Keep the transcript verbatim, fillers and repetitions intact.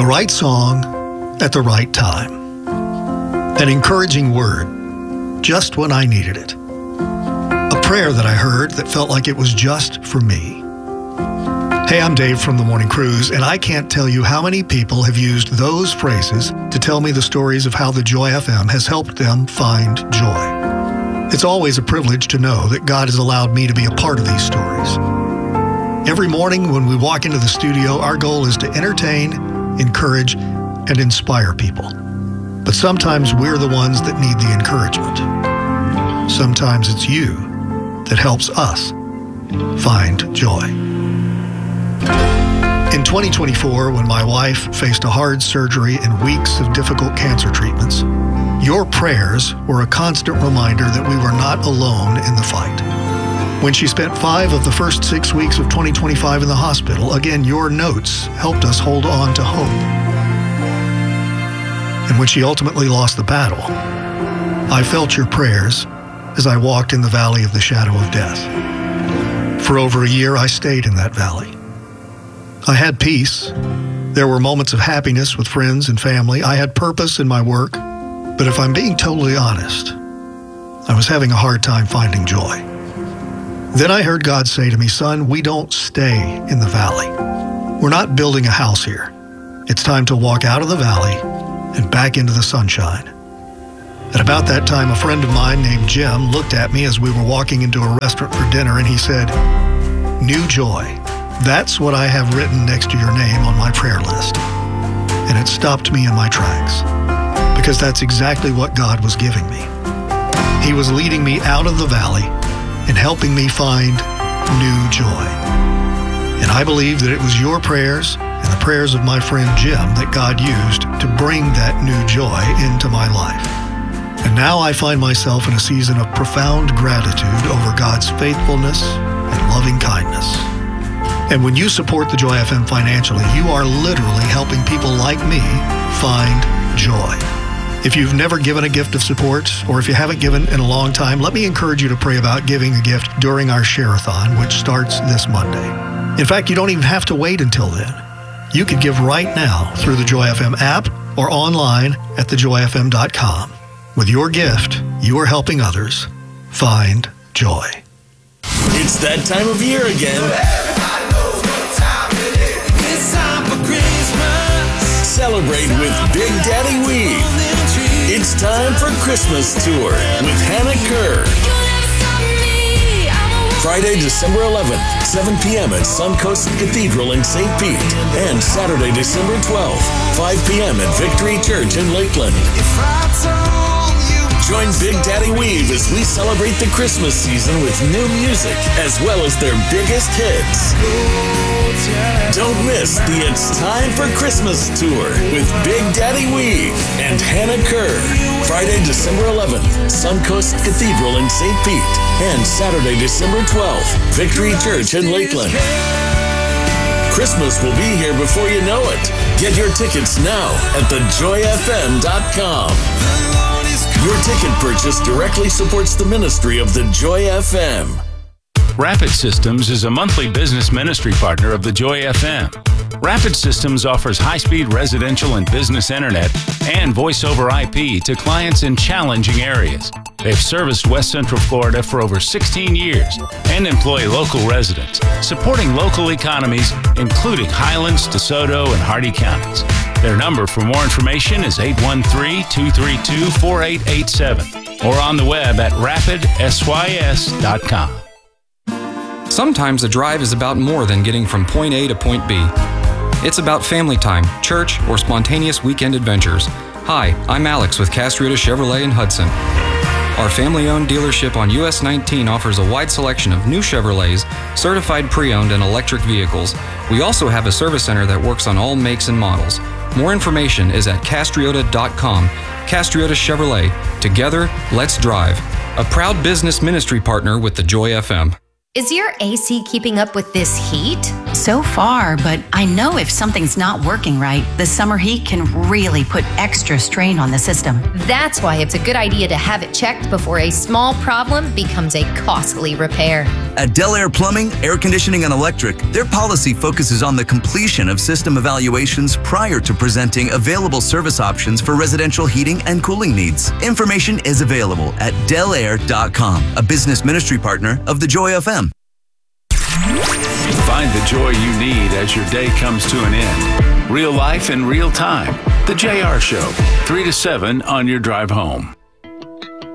The right song at the right time. An encouraging word just when I needed it. A prayer that I heard that felt like it was just for me. Hey, I'm Dave from The Morning Cruise, and I can't tell you how many people have used those phrases to tell me the stories of how the Joy F M has helped them find joy. It's always a privilege to know that God has allowed me to be a part of these stories. Every morning when we walk into the studio, our goal is to entertain, encourage, and inspire people. But sometimes we're the ones that need the encouragement. Sometimes it's you that helps us find joy. In twenty twenty-four, when my wife faced a hard surgery and weeks of difficult cancer treatments, your prayers were a constant reminder that we were not alone in the fight. When she spent five of the first six weeks of twenty twenty-five in the hospital, again, your notes helped us hold on to hope. And when she ultimately lost the battle, I felt your prayers as I walked in the valley of the shadow of death. For over a year, I stayed in that valley. I had peace. There were moments of happiness with friends and family. I had purpose in my work. But if I'm being totally honest, I was having a hard time finding joy. Then I heard God say to me, son, we don't stay in the valley. We're not building a house here. It's time to walk out of the valley and back into the sunshine. At about that time, a friend of mine named Jim looked at me as we were walking into a restaurant for dinner, and he said, New Joy. That's what I have written next to your name on my prayer list. And it stopped me in my tracks, because that's exactly what God was giving me. He was leading me out of the valley and helping me find new joy. And I believe that it was your prayers and the prayers of my friend Jim that God used to bring that new joy into my life. And now I find myself in a season of profound gratitude over God's faithfulness and loving kindness. And when you support the Joy F M financially, you are literally helping people like me find joy. If you've never given a gift of support, or if you haven't given in a long time, let me encourage you to pray about giving a gift during our Share-a-thon, which starts this Monday. In fact, you don't even have to wait until then. You can give right now through the Joy F M app or online at the joy f m dot com. With your gift, you are helping others find joy. It's that time of year again. Everybody knows what time it is. It's time for Christmas. Celebrate with Big Daddy Weave. It's time for Christmas Tour with Hannah Kerr. Friday, December eleventh, seven p.m. at Suncoast Cathedral in Saint Pete. And Saturday, December twelfth, five p.m. at Victory Church in Lakeland. Join Big Daddy Weave as we celebrate the Christmas season with new music, as well as their biggest hits. Don't miss the It's Time for Christmas Tour with Big Daddy Weave and Hannah Kerr. Friday, December eleventh, Suncoast Cathedral in Saint Pete. And Saturday, December twelfth, Victory Church in Lakeland. Christmas will be here before you know it. Get your tickets now at the joy f m dot com. Your ticket purchase directly supports the ministry of the Joy F M. Rapid Systems is a monthly business ministry partner of the Joy F M. Rapid Systems offers high-speed residential and business internet and voice-over I P to clients in challenging areas. They've serviced West Central Florida for over sixteen years and employ local residents, supporting local economies, including Highlands, DeSoto, and Hardee counties. Their number for more information is eight one three, two three two, four eight eight seven or on the web at rapid sys dot com. Sometimes a drive is about more than getting from point A to point B. It's about family time, church, or spontaneous weekend adventures. Hi, I'm Alex with Castriota Chevrolet in Hudson. Our family-owned dealership on U S nineteen offers a wide selection of new Chevrolets, certified pre-owned, and electric vehicles. We also have a service center that works on all makes and models. More information is at castriota dot com. Castriota Chevrolet. Together, let's drive. A proud business ministry partner with the Joy F M. Is your A C keeping up with this heat? So far, but I know if something's not working right, the summer heat can really put extra strain on the system. That's why it's a good idea to have it checked before a small problem becomes a costly repair. At Del Air Plumbing, Air Conditioning, and Electric, their policy focuses on the completion of system evaluations prior to presenting available service options for residential heating and cooling needs. Information is available at del air dot com, a business ministry partner of the Joy F M. Find the joy you need as your day comes to an end. Real life in real time. The J R Show, three to seven on your drive home.